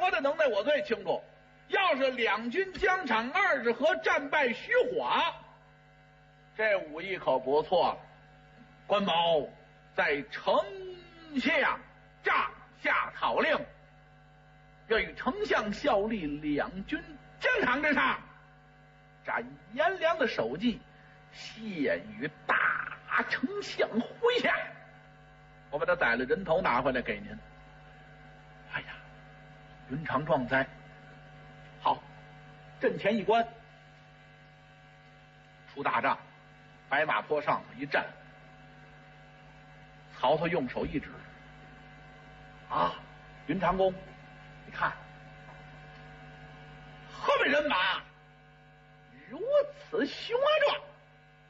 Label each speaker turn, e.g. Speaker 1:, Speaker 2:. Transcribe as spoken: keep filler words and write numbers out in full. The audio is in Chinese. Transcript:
Speaker 1: 国的能耐我最清楚。要是两军疆场二十合战败徐晃，这武艺可不错了。关某在丞相帐下讨令，要与丞相效力两军疆场之上，斩颜良的首级献于大丞相麾下。我把他宰了人头拿回来给您。哎呀，云长壮哉！好，阵前一关，出大帐，白马坡上头一站，曹操用手一指，啊，云长公，你看，后面人马如此雄壮，